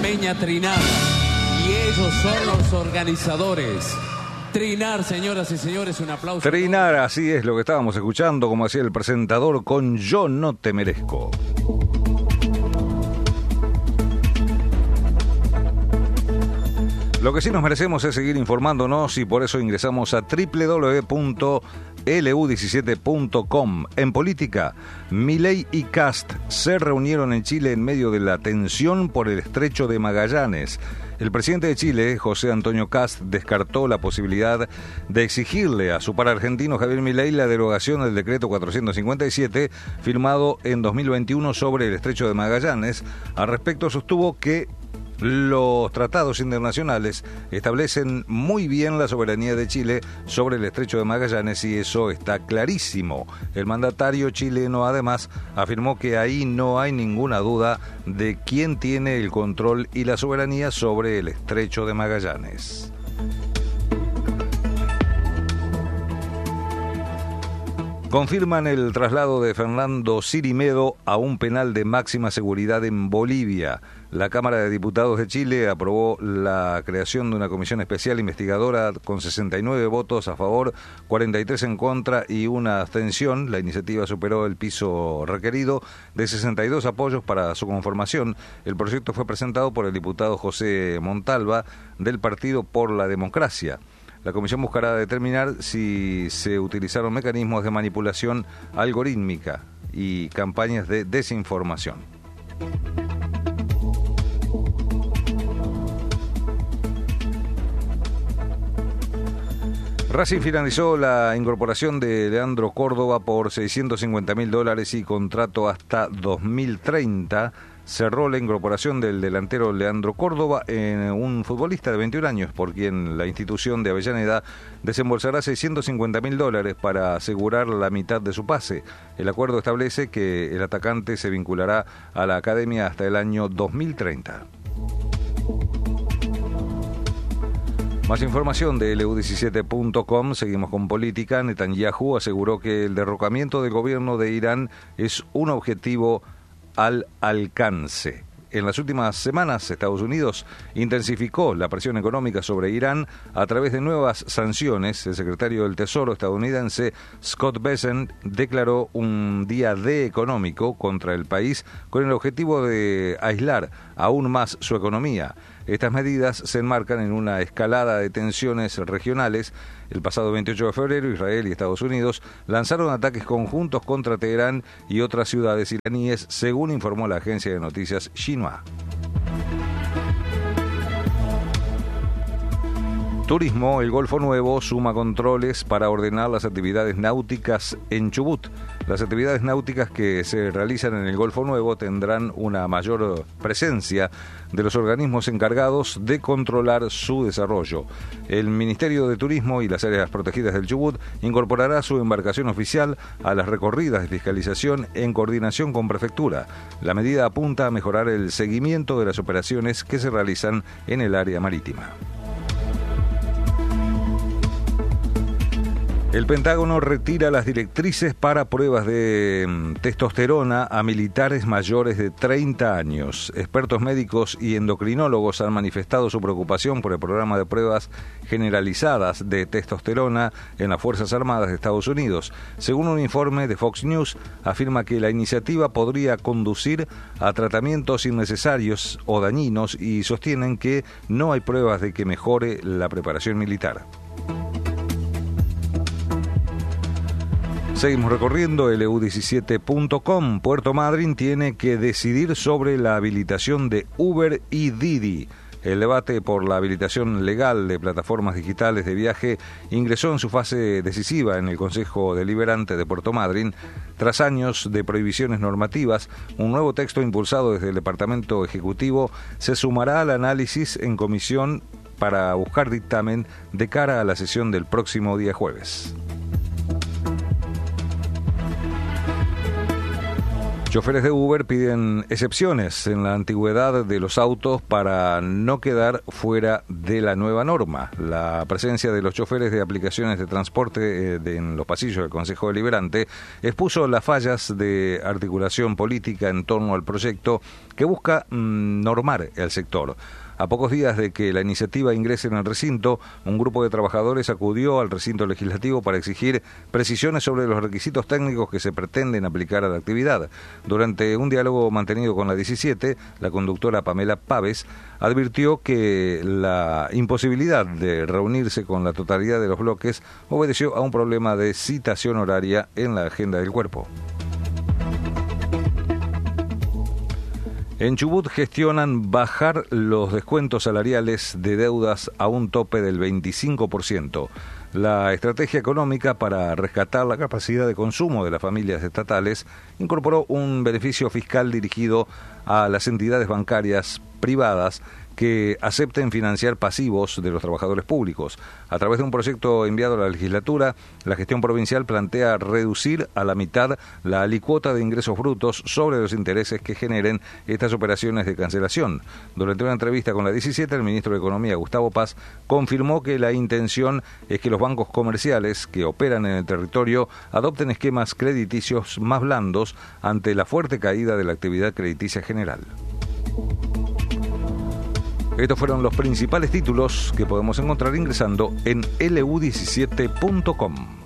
Peña Trinada. Y ellos son los organizadores. Trinar, señoras y señores, un aplauso. Trinar, así es lo que estábamos escuchando, como hacía el presentador con Yo no te merezco. Lo que sí nos merecemos es seguir informándonos y por eso ingresamos a www.lu17.com. En política, Milei y Kast se reunieron en Chile en medio de la tensión por el estrecho de Magallanes. El presidente de Chile, José Antonio Kast, descartó la posibilidad de exigirle a su par argentino Javier Milei la derogación del decreto 457 firmado en 2021 sobre el estrecho de Magallanes. Al respecto sostuvo que los tratados internacionales establecen muy bien la soberanía de Chile sobre el estrecho de Magallanes y eso está clarísimo. El mandatario chileno además afirmó que ahí no hay ninguna duda de quién tiene el control y la soberanía sobre el estrecho de Magallanes. Confirman el traslado de Fernando Cirimedo a un penal de máxima seguridad en Bolivia. La Cámara de Diputados de Chile aprobó la creación de una comisión especial investigadora con 69 votos a favor, 43 en contra y una abstención. La iniciativa superó el piso requerido de 62 apoyos para su conformación. El proyecto fue presentado por el diputado José Montalva del Partido por la Democracia. La comisión buscará determinar si se utilizaron mecanismos de manipulación algorítmica y campañas de desinformación. Racing finalizó la incorporación de Leandro Córdoba por $650.000 y contrato hasta 2030. Cerró la incorporación del delantero Leandro Córdoba en un futbolista de 21 años, por quien la institución de Avellaneda desembolsará $650.000 para asegurar la mitad de su pase. El acuerdo establece que el atacante se vinculará a la academia hasta el año 2030. Más información de lu17.com. Seguimos con política. Netanyahu aseguró que el derrocamiento del gobierno de Irán es un objetivo al alcance. En las últimas semanas, Estados Unidos intensificó la presión económica sobre Irán a través de nuevas sanciones. El secretario del Tesoro estadounidense, Scott Bessent, declaró un día D económico contra el país con el objetivo de aislar aún más su economía. Estas medidas se enmarcan en una escalada de tensiones regionales. El pasado 28 de febrero, Israel y Estados Unidos lanzaron ataques conjuntos contra Teherán y otras ciudades iraníes, según informó la agencia de noticias Xinhua. Turismo. El Golfo Nuevo suma controles para ordenar las actividades náuticas en Chubut. Las actividades náuticas que se realizan en el Golfo Nuevo tendrán una mayor presencia de los organismos encargados de controlar su desarrollo. El Ministerio de Turismo y las áreas protegidas del Chubut incorporará su embarcación oficial a las recorridas de fiscalización en coordinación con Prefectura. La medida apunta a mejorar el seguimiento de las operaciones que se realizan en el área marítima. El Pentágono retira las directrices para pruebas de testosterona a militares mayores de 30 años. Expertos médicos y endocrinólogos han manifestado su preocupación por el programa de pruebas generalizadas de testosterona en las Fuerzas Armadas de Estados Unidos. Según un informe de Fox News, afirma que la iniciativa podría conducir a tratamientos innecesarios o dañinos y sostienen que no hay pruebas de que mejore la preparación militar. Seguimos recorriendo lu17.com. Puerto Madryn tiene que decidir sobre la habilitación de Uber y Didi. El debate por la habilitación legal de plataformas digitales de viaje ingresó en su fase decisiva en el Consejo Deliberante de Puerto Madryn. Tras años de prohibiciones normativas, un nuevo texto impulsado desde el Departamento Ejecutivo se sumará al análisis en comisión para buscar dictamen de cara a la sesión del próximo día jueves. Choferes de Uber piden excepciones en la antigüedad de los autos para no quedar fuera de la nueva norma. La presencia de los choferes de aplicaciones de transporte en los pasillos del Consejo Deliberante expuso las fallas de articulación política en torno al proyecto que busca normar el sector. A pocos días de que la iniciativa ingrese en el recinto, un grupo de trabajadores acudió al recinto legislativo para exigir precisiones sobre los requisitos técnicos que se pretenden aplicar a la actividad. Durante un diálogo mantenido con la 17, la conductora Pamela Páez advirtió que la imposibilidad de reunirse con la totalidad de los bloques obedeció a un problema de citación horaria en la agenda del cuerpo. En Chubut gestionan bajar los descuentos salariales de deudas a un tope del 25%. La estrategia económica para rescatar la capacidad de consumo de las familias estatales incorporó un beneficio fiscal dirigido a las entidades bancarias privadas que acepten financiar pasivos de los trabajadores públicos. A través de un proyecto enviado a la legislatura, la gestión provincial plantea reducir a la mitad la alicuota de ingresos brutos sobre los intereses que generen estas operaciones de cancelación. Durante una entrevista con la 17, el ministro de Economía, Gustavo Paz, confirmó que la intención es que los bancos comerciales que operan en el territorio adopten esquemas crediticios más blandos ante la fuerte caída de la actividad crediticia general. Estos fueron los principales títulos que podemos encontrar ingresando en lu17.com.